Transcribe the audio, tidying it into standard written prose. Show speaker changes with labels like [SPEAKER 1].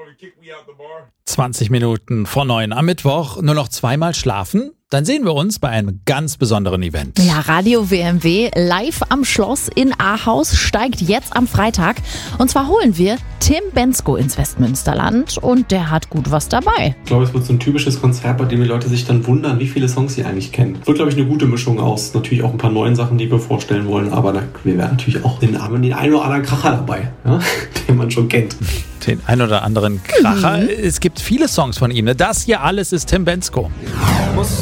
[SPEAKER 1] 20 Minuten vor 9 am Mittwoch. Nur noch zweimal schlafen? Dann sehen wir uns bei einem ganz besonderen Event.
[SPEAKER 2] Ja, Radio WMW live am Schloss in Ahaus steigt jetzt am Freitag. Und zwar holen wir Tim Bendzko ins Westmünsterland und der hat gut was dabei.
[SPEAKER 3] Ich glaube, es wird so ein typisches Konzert, bei dem die Leute sich dann wundern, wie viele Songs sie eigentlich kennen. Es wird, glaube ich, eine gute Mischung aus natürlich auch ein paar neuen Sachen, die wir vorstellen wollen, aber wir werden natürlich auch den einen oder anderen Kracher dabei, ja? Den man schon kennt.
[SPEAKER 1] Den ein oder anderen Kracher. Es gibt viele Songs von ihm. Das hier alles ist Tim Bendzko.